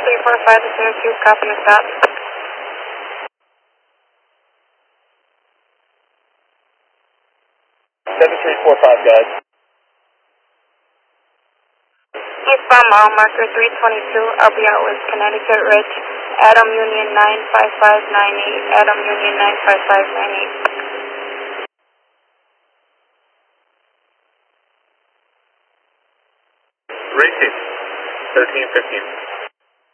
7345 to Syracuse, copy your stop. 7345, guys. Eastbound mile marker 322, I'll be out with Connecticut Ridge, Adam Union 95598, Adam Union 95598. Racing, 1315.